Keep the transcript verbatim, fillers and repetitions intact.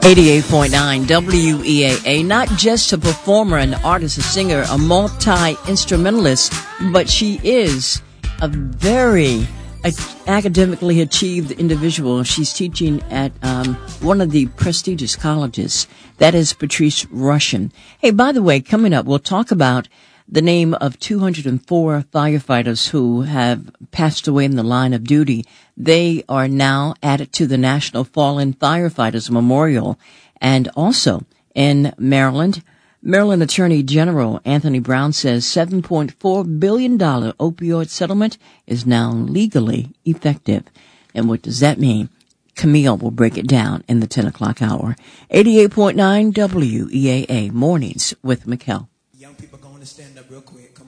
eighty-eight point nine W E A A, not just a performer, an artist, a singer, a multi-instrumentalist, but she is a very academically achieved individual. She's teaching at um, one of the prestigious colleges. That is Patrice Rushen. Hey, by the way, coming up, we'll talk about the name of two hundred four firefighters who have passed away in the line of duty. They are now added to the National Fallen Firefighters Memorial. And also in Maryland, Maryland Attorney General Anthony Brown says seven point four billion dollars opioid settlement is now legally effective. And what does that mean? Camille will break it down in the ten o'clock hour. eighty-eight point nine W E A A Mornings with Mikkel. Young people going to stand up real quick. Come